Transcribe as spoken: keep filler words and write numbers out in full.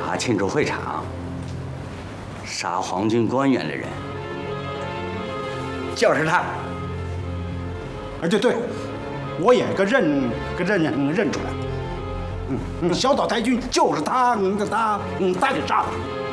塔庆祝会场杀皇军官员的人，就是他。 哎，对对，我也个认个认认出来。嗯嗯，小岛太君就是他，嗯他嗯他给杀的。